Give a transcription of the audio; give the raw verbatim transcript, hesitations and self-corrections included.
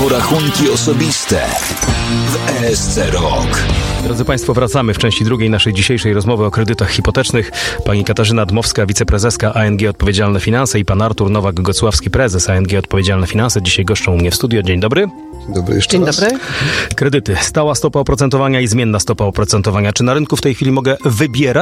porachunki osobiste w E S C Rok. Drodzy Państwo, wracamy w części drugiej naszej dzisiejszej rozmowy o kredytach hipotecznych. Pani Katarzyna Dmowska, wiceprezeska A N G Odpowiedzialne Finanse i pan Artur Nowak-Gocławski, prezes A N G Odpowiedzialne Finanse. Dzisiaj goszczą u mnie w studio. Dzień dobry. Dzień dobry jeszcze Dzień raz. dobry. Kredyty. Stała stopa oprocentowania i zmienna stopa oprocentowania. Czy na rynku w tej chwili mogę wybierać